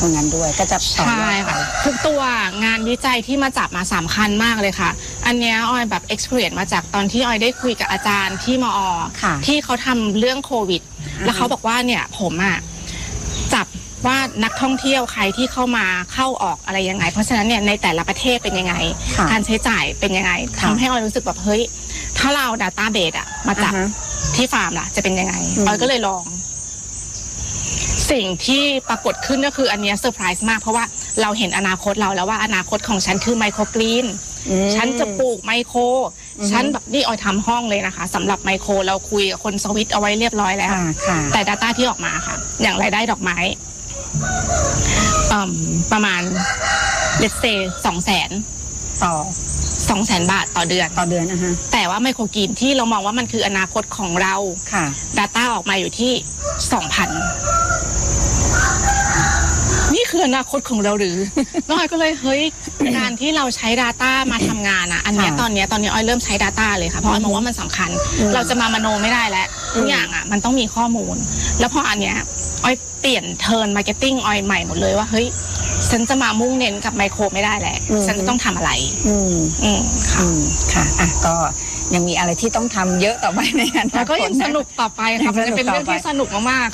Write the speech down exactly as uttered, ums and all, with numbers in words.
ตรงนั้นด้วยก็จะต่อยอดใช่ค่ะทุกตัวงานวิจัยที่มาจับมาสำคัญมากเลยค่ะอันเนี้ยออยแบบ experience มาจากตอนที่ออยได้คุยกับอาจารย์ที่มอ ที่เขาทำเรื่องโควิดแล้วเขาบอกว่าเนี่ยผมอ่ะจับว่านักท่องเที่ยวใครที่เข้ามาเข้าออกอะไรยังไงเพราะฉะนั้นเนี่ยในแต่ละประเทศเป็นยังไงการใช้จ่ายเป็นยังไงทำให้ออยรู้สึกแบบเฮ้ยถ้าเรา database อ่ะมาจับที่ฟาร์มล่ะจะเป็นยังไงออยก็เลยลองสิ่งที่ปรากฏขึ้นก็คืออันนี้เซอร์ไพรส์มากเพราะว่าเราเห็นอนาคตเราแล้วว่าอนาคตของฉันคือไมโครกรีนฉันจะปลูกไมโครฉันแบบนี่ออยทำห้องเลยนะคะสำหรับไมโครเราคุยกับคนสวิตเอาไว้เรียบร้อยแล้วแต่ Data ที่ออกมาค่ะอย่างรายได้ดอกไม้ประมาณเลทเซสองแสนต่อสองแสนบาทต่อเดือนต่อเดือนนะคะแต่ว่าไมโครกรีนที่เรามองว่ามันคืออนาคตของเราค่ะ Data ออกมาอยู่ที่สองพันนี่คืออนาคตของเราหรือ น้อยก็เลยเฮ้ย การที่เราใช้ Data มาทำงานอะอันนี้ตอนนี้ตอนนี้ออยเริ่มใช้ Data เลยค่ะเพราะออยมองว่ามันสำคัญเราจะมามโนไม่ได้แล้วทุกอย่างอะมันต้องมีข้อมูลแล้วพออันเนี้ยออยเปลี่ยนเทิร์นมาร์เก็ตติ้งออยใหม่หมดเลยว่าเฮ้ยฉันจะมามุ่งเน้นกับไมโครไม่ได้แล้วฉันจะต้องทำอะไรอืมอืมค่ะค่ะอ่ะก็ยังมีอะไรที่ต้องทำเยอะต่อไปในอนาคตแล้วก็ยังสนุกต่อไปค่ะมันจะเป็นเรื่องที่สนุกมาก